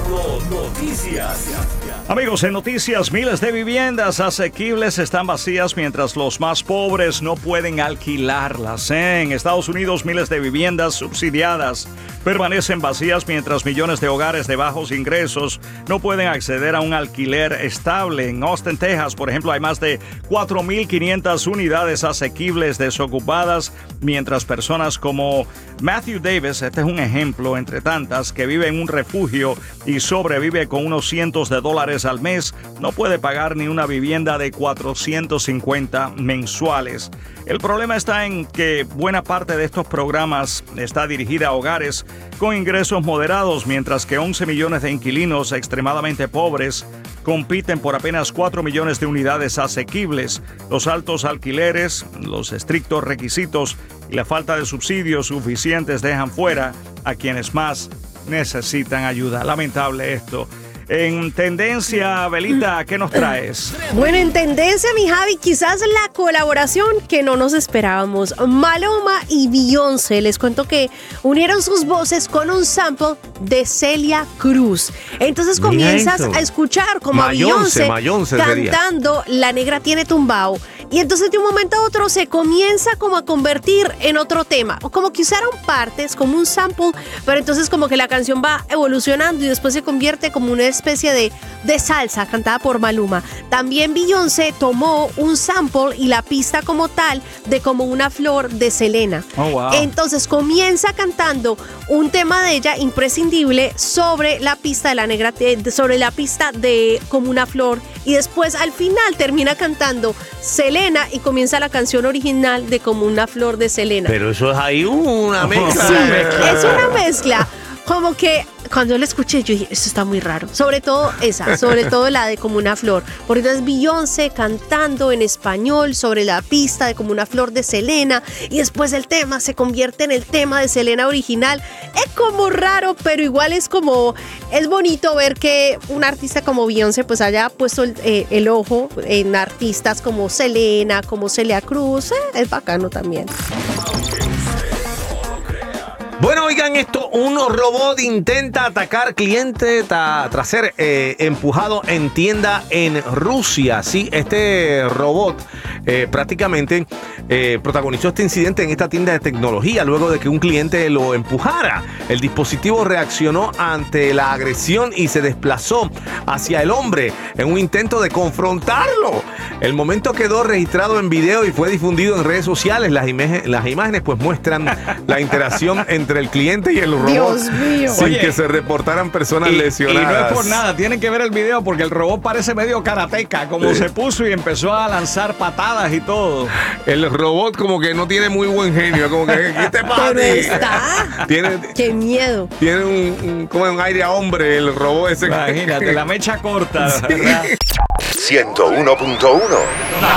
Noticias. Amigos, en noticias, miles de viviendas asequibles están vacías mientras los más pobres no pueden alquilarlas. En Estados Unidos, miles de viviendas subsidiadas permanecen vacías mientras millones de hogares de bajos ingresos no pueden acceder a un alquiler estable. En Austin, Texas, por ejemplo, hay más de 4.500 unidades asequibles desocupadas, mientras personas como Matthew Davis, este es un ejemplo entre tantas, que vive en un refugio y sobrevive con unos cientos de dólares al mes, no puede pagar ni una vivienda de $450 mensuales. El problema está en que buena parte de estos programas está dirigida a hogares con ingresos moderados, mientras que 11 millones de inquilinos extremadamente pobres compiten por apenas 4 millones de unidades asequibles. Los altos alquileres, los estrictos requisitos y la falta de subsidios suficientes dejan fuera a quienes más necesitan ayuda. Lamentable esto. En tendencia, Belita, ¿qué nos traes? Bueno, en tendencia, mi Javi, quizás la colaboración que no nos esperábamos. Maluma y Beyoncé, les cuento que unieron sus voces con un sample de Celia Cruz. Entonces comienzas a escuchar como a Beyoncé cantando La Negra Tiene Tumbao. Y entonces de un momento a otro se comienza como a convertir en otro tema. O como que usaron partes, como un sample, pero entonces como que la canción va evolucionando y después se convierte como una especie de salsa cantada por Maluma. También Beyoncé tomó un sample y la pista como tal de Como una Flor de Selena. Oh, wow. Entonces comienza cantando un tema de ella imprescindible sobre la pista de La Negra, sobre la pista de Como una Flor, y después al final termina cantando Selena y comienza la canción original de Como una Flor de Selena. Pero eso es ahí una mezcla. Sí, es una mezcla. Como que cuando yo la escuché, yo dije, esto está muy raro. Sobre todo esa, sobre todo la de Como una Flor. Porque entonces Beyoncé cantando en español sobre la pista de Como una Flor de Selena. Y después el tema se convierte en el tema de Selena original. Es como raro, pero igual es bonito ver que un artista como Beyoncé pues haya puesto el ojo en artistas como Selena, como Celia Cruz. Es bacano también. Bueno, oigan esto, un robot intenta atacar cliente tras ser empujado en tienda en Rusia. Sí, este robot prácticamente protagonizó este incidente en esta tienda de tecnología luego de que un cliente lo empujara. El dispositivo reaccionó ante la agresión y se desplazó hacia el hombre en un intento de confrontarlo. El momento quedó registrado en video y fue difundido en redes sociales. Las imágenes pues muestran la interacción entre el cliente y el robot. Dios mío. Sin Oye, que se reportaran personas lesionadas. Y no es por nada, tienen que ver el video porque el robot parece medio karateca, como se puso y empezó a lanzar patadas y todo. El robot como que no tiene muy buen genio, como que ¿qué te pasa? Pero está. ¡Qué miedo! Tiene como un aire a hombre el robot ese. Imagínate, la mecha corta, ¿verdad? 101.1